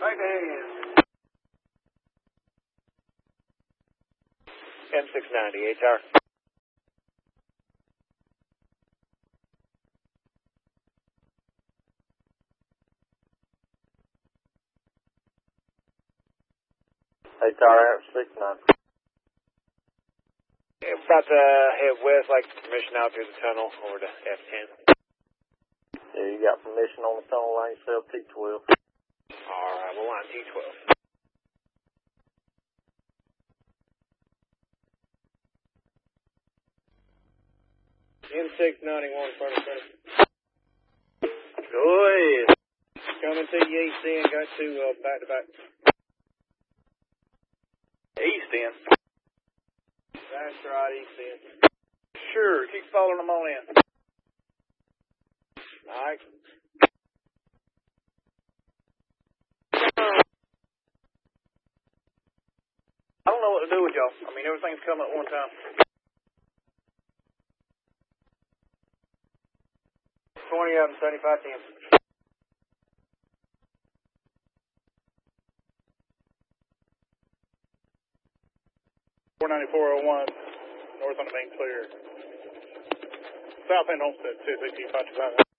Right hands. M690, HR. HR 69. About to head west, like permission out through the tunnel over to F10. Yeah, you got permission on the tunnel line yourself, T12. Alright, we'll line T12. M691 in front of me. Go ahead. Coming to you east end, got two back-to-back. East end. That's right, east end. Sure, keep following them on in. Alright. I don't know what to do with y'all. I mean, everything's coming at one time. 20 of them, 75 10. .49401, north on the main clear. South end Homestead, 265.